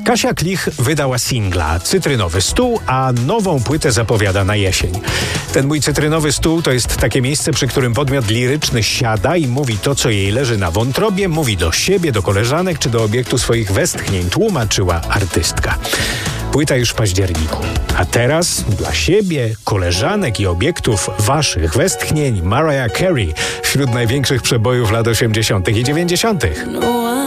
Kasia Klich wydała singla Cytrynowy stół, a nową płytę zapowiada na jesień. Ten mój cytrynowy stół to jest takie miejsce, przy którym podmiot liryczny siada i mówi to, co jej leży na wątrobie, mówi do siebie, do koleżanek czy do obiektu swoich westchnień, tłumaczyła artystka. Płyta już w październiku. A teraz dla siebie, koleżanek i obiektów waszych westchnień Mariah Carey wśród największych przebojów lat 80. i 90.